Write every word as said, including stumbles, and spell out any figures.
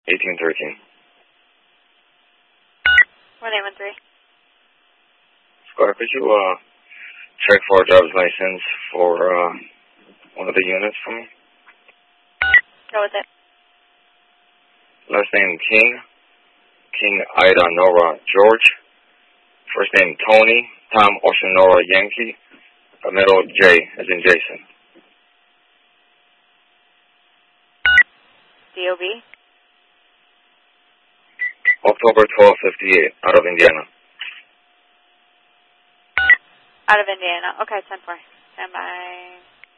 eighteen thirteen. one eight one three. Squire, could you uh, check for a driver's license for uh, one of the units for me? Go with it. Last name King. King Ida Nora George. First name Tony. Tom Ocean Nora Yankee. A middle J as in Jason. D O B? October twelfth fifty-eight, out of Indiana. Out of Indiana. Okay, ten four. Stand by.